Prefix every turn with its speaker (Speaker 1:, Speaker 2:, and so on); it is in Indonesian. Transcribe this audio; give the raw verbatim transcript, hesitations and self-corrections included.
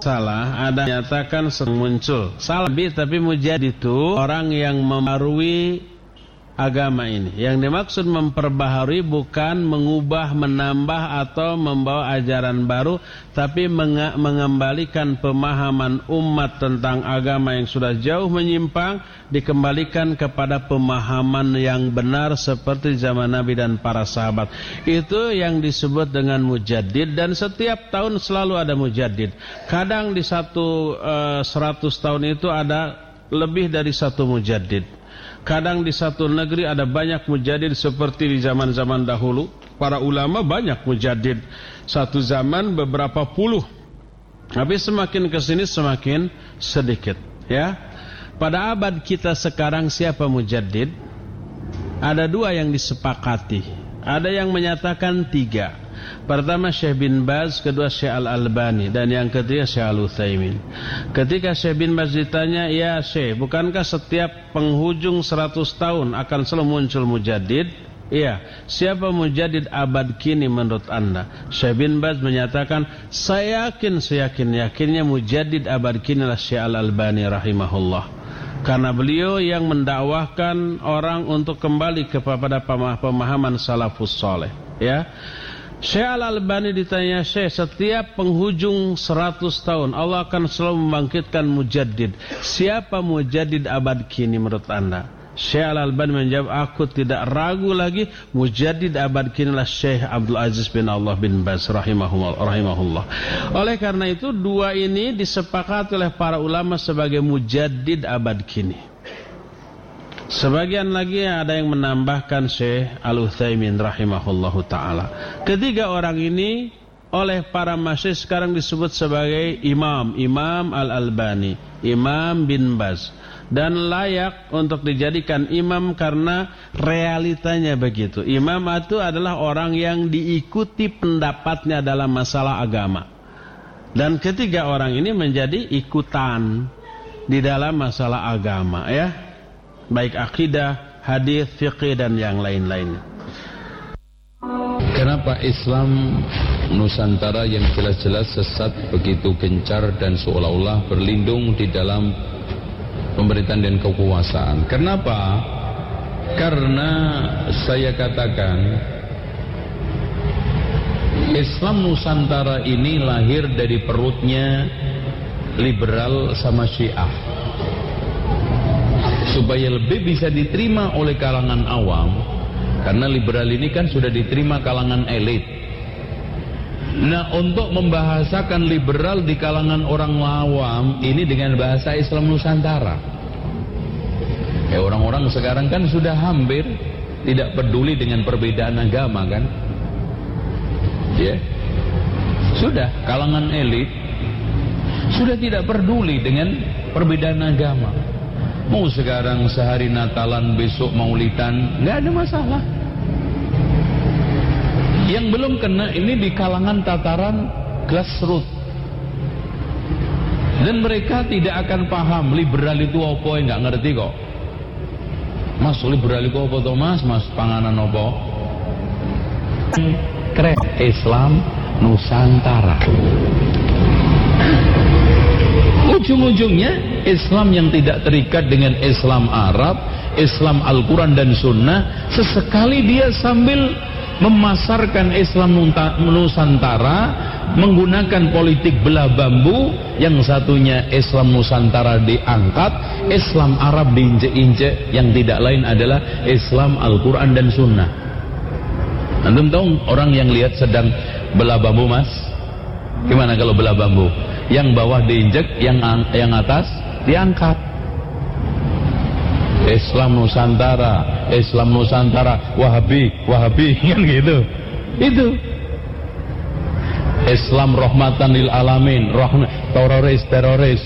Speaker 1: salah, ada yang nyatakan muncul salah, tapi mujadid itu orang yang membaharui agama ini. Yang dimaksud memperbaharui bukan mengubah, menambah atau membawa ajaran baru, tapi meng- mengembalikan pemahaman umat tentang agama yang sudah jauh menyimpang, dikembalikan kepada pemahaman yang benar seperti zaman Nabi dan para sahabat. Itu yang disebut dengan mujaddid, dan setiap tahun selalu ada mujaddid. Kadang di satu uh, seratus tahun itu ada lebih dari satu mujaddid. Kadang di satu negeri ada banyak mujaddid seperti di zaman-zaman dahulu. Para ulama banyak mujaddid. Satu zaman beberapa puluh. Tapi semakin kesini semakin sedikit. Ya. Pada abad kita sekarang siapa mujaddid? Ada dua yang disepakati. Ada yang menyatakan tiga. Pertama Syekh bin Baz, kedua Syekh Al-Albani, dan yang ketiga Syekh Al-Utsaimin. Ketika Syekh bin Baz ditanya, ya Syekh, bukankah setiap penghujung seratus tahun akan selalu muncul mujaddid? Iya. Siapa mujaddid abad kini menurut anda? Syekh bin Baz menyatakan, saya yakin, seyakin-yakinnya mujaddid abad kini adalah Syekh Al-Albani rahimahullah. Karena beliau yang mendakwahkan orang untuk kembali kepada pemahaman salafus saleh. Ya. Syekh Al-Albani ditanya, Syekh, setiap penghujung seratus tahun Allah akan selalu membangkitkan mujaddid. Siapa mujaddid abad kini menurut anda? Syekh Al-Albani menjawab, aku tidak ragu lagi, mujaddid abad kini adalah Syekh Abdul Aziz bin Allah bin Baz rahimahullah, rahimahullah. Oleh karena itu dua ini disepakati oleh para ulama sebagai mujaddid abad kini. Sebagian lagi ada yang menambahkan Syekh Al-Utsaimin rahimahullahu ta'ala. Ketiga orang ini oleh para masyayikh sekarang disebut sebagai imam, Imam Al-Albani, Imam bin Baz. Dan layak untuk dijadikan imam karena realitanya begitu. Imam itu adalah orang yang diikuti pendapatnya dalam masalah agama. Dan ketiga orang ini menjadi ikutan di dalam masalah agama, ya. Baik akidah, hadis, fikih dan yang lain-lainnya.
Speaker 2: Kenapa Islam Nusantara yang jelas-jelas sesat begitu gencar dan seolah-olah berlindung di dalam pemerintahan dan kekuasaan? Kenapa? Karena saya katakan Islam Nusantara ini lahir dari perutnya liberal sama Syiah. Supaya lebih bisa diterima oleh kalangan awam, karena liberal ini kan sudah diterima kalangan elit. Nah, untuk membahasakan liberal di kalangan orang awam ini dengan bahasa Islam Nusantara. Ya, orang-orang sekarang kan sudah hampir tidak peduli dengan perbedaan agama kan. Ya, sudah kalangan elit sudah tidak peduli dengan perbedaan agama. Mau sekarang sehari Natalan, besok Maulidan, nggak ada masalah. Yang belum kena ini di kalangan tataran grassroots. Dan mereka tidak akan paham liberal itu apa, yang nggak ngerti kok. Mas, liberal itu apa toh mas? Mas, panganan apa? Keren, Islam Nusantara. Ujung-ujungnya Islam yang tidak terikat dengan Islam Arab, Islam Al-Quran dan Sunnah. Sesekali dia sambil memasarkan Islam Nusantara menggunakan politik belah bambu. Yang satunya Islam Nusantara diangkat, Islam Arab diinjek-injek. Yang tidak lain adalah Islam Al-Quran dan Sunnah. Antum tahu orang yang lihat sedang belah bambu mas? Gimana kalau belah bambu? Yang bawah diinjek, yang yang atas diangkat. Islam Nusantara, Islam Nusantara, Wahabi, Wahabi kan gitu. Itu Islam rahmatan lil alamin, rahmat teroris, teroris,